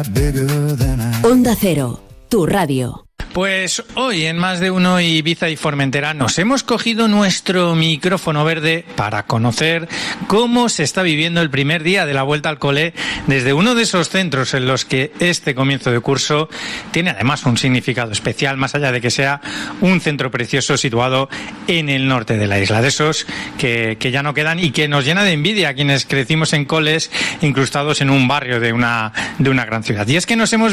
Onda Cero, tu radio. Pues hoy en Más de Uno Ibiza y Formentera nos hemos cogido nuestro micrófono verde para conocer cómo se está viviendo el primer día de la vuelta al cole desde uno de esos centros en los que este comienzo de curso tiene además un significado especial, más allá de que sea un centro precioso situado en el norte de la isla, de esos que ya no quedan y que nos llena de envidia a quienes crecimos en coles incrustados en un barrio de una gran ciudad. Y es que nos hemos